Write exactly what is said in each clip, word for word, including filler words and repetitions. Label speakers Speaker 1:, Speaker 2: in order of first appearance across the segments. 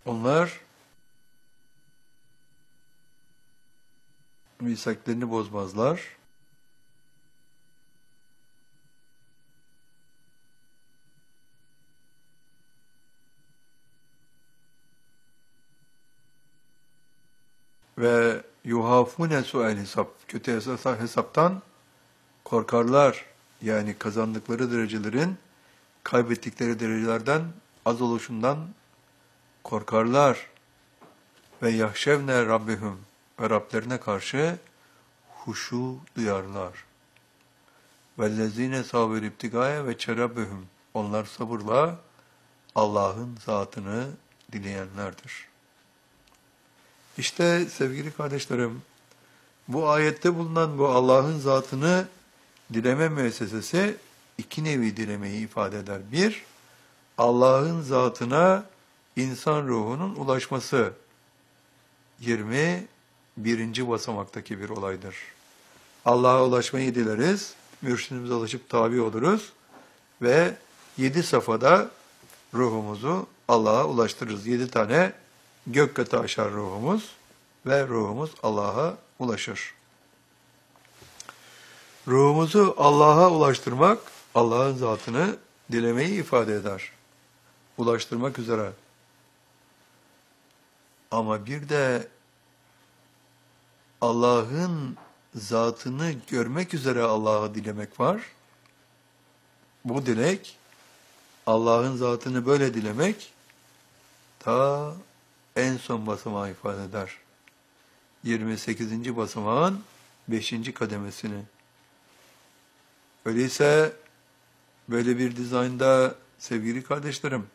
Speaker 1: Onlar misaklerini bozmazlar. Ve yuhafune suel hesap. Kötü hesap, hesaptan korkarlar. Yani kazandıkları derecelerin kaybettikleri derecelerden az oluşundan korkarlar. Ve yahşevne rabbihum. Ve Rablerine karşı huşu duyarlar. Vellezine sabir ibtigaya ve çerabbehum. Onlar sabırla Allah'ın zatını dileyenlerdir. İşte sevgili kardeşlerim, bu ayette bulunan bu Allah'ın zatını dileme müessesesi iki nevi dilemeyi ifade eder. Bir, Allah'ın zatına insan ruhunun ulaşması yirmi birinci basamaktaki bir olaydır. Allah'a ulaşmayı dileriz, mürşidimize ulaşıp tabi oluruz ve yedi safhada ruhumuzu Allah'a ulaştırırız. Yedi tane gök katı aşar ruhumuz ve ruhumuz Allah'a ulaşır. Ruhumuzu Allah'a ulaştırmak, Allah'ın zatını dilemeyi ifade eder. Ulaştırmak üzere. Ama bir de Allah'ın zatını görmek üzere Allah'ı dilemek var. Bu dilek, Allah'ın zatını böyle dilemek, ta en son basamağı ifade eder. yirmi sekizinci basamağın beşinci kademesini. Öyleyse böyle bir dizaynda sevgili kardeşlerim,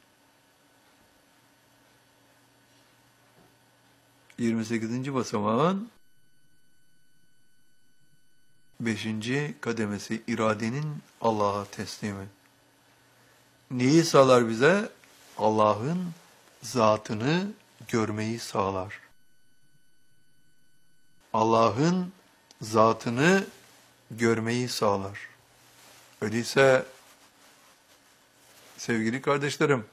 Speaker 1: yirmi sekizinci basamağın beşinci kademesi iradenin Allah'a teslimi. Neyi sağlar bize? Allah'ın zatını görmeyi sağlar. Allah'ın zatını görmeyi sağlar. Öyleyse sevgili kardeşlerim,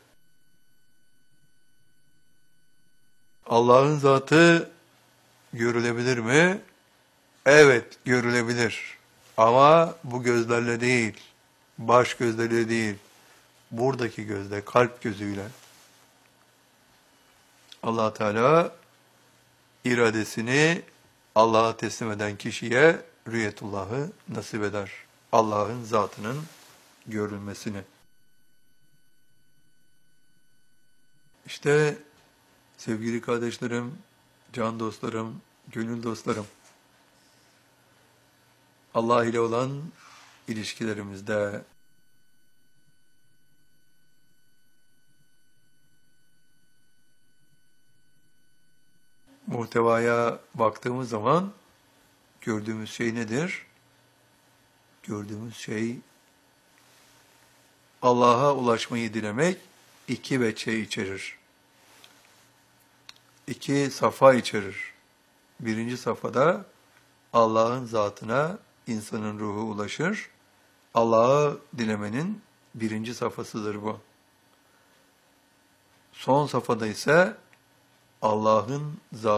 Speaker 1: Allah'ın zatı görülebilir mi? Evet, görülebilir. Ama bu gözlerle değil, baş gözlerle değil, buradaki gözle, kalp gözüyle. Allah Teala iradesini Allah'a teslim eden kişiye rüyetullahı nasip eder. Allah'ın zatının görülmesini. İşte sevgili kardeşlerim, can dostlarım, gönül dostlarım, Allah ile olan ilişkilerimizde muhtevaya baktığımız zaman gördüğümüz şey nedir? Gördüğümüz şey Allah'a ulaşmayı dilemek iki veçe içerir. İki safa içerir. Birinci safhada Allah'ın zatına insanın ruhu ulaşır. Allah'ı dilemenin birinci safhasıdır bu. Son safhada ise Allah'ın zatı